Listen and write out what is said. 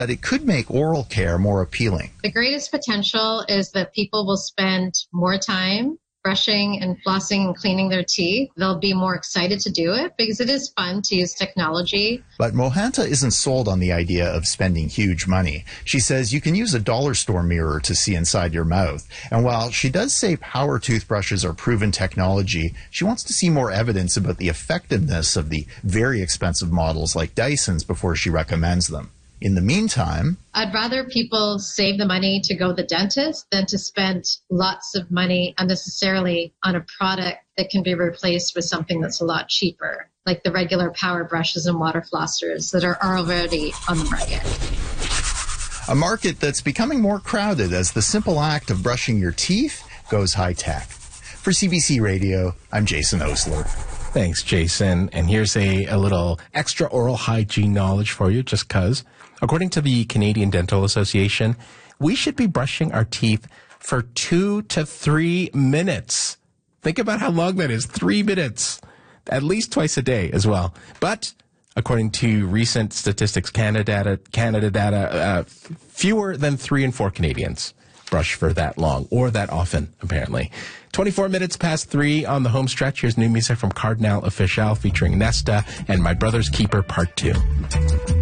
that it could make oral care more appealing. The greatest potential is that people will spend more time brushing and flossing and cleaning their teeth. They'll be more excited to do it because it is fun to use technology. But Mohanta isn't sold on the idea of spending huge money. She says you can use a dollar store mirror to see inside your mouth. And while she does say power toothbrushes are proven technology, she wants to see more evidence about the effectiveness of the very expensive models like Dyson's before she recommends them. In the meantime, I'd rather people save the money to go to the dentist than to spend lots of money unnecessarily on a product that can be replaced with something that's a lot cheaper, like the regular power brushes and water flossers that are already on the market. A market that's becoming more crowded as the simple act of brushing your teeth goes high-tech. For CBC Radio, I'm Jason Osler. Thanks, Jason. And here's a little extra oral hygiene knowledge for you, just 'cause. According to the Canadian Dental Association, we should be brushing our teeth for 2 to 3 minutes. Think about how long that is, 3 minutes, at least twice a day as well. But according to recent Statistics Canada data, fewer than 3 in 4 Canadians brush for that long or that often, apparently. 24 minutes past 3 on the home stretch. Here's new music from Cardinal Official featuring Nesta and My Brother's Keeper Part 2.